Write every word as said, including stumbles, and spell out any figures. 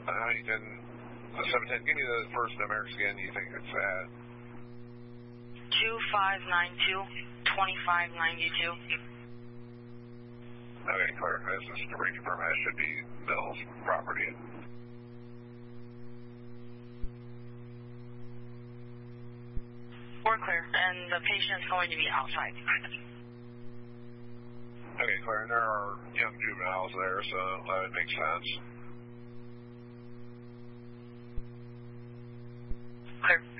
Huntington, uh, seven ten. Give me the first American again. You think it's at? two five nine two, two five nine two. Okay, clear. This is to reconfirm that should be Mills property. We're clear, and the patient's going to be outside. Okay, clear. And there are young juveniles there, so that would make sense. Clear.